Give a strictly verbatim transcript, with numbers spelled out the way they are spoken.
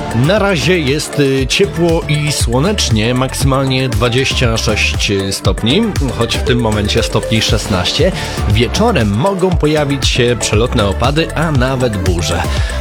Na razie jest y, ciepło i słonecznie, maksymalnie dwadzieścia sześć stopni, choć w tym momencie stopni szesnaście. Wieczorem mogą pojawić się przelotne opady, a nawet burze.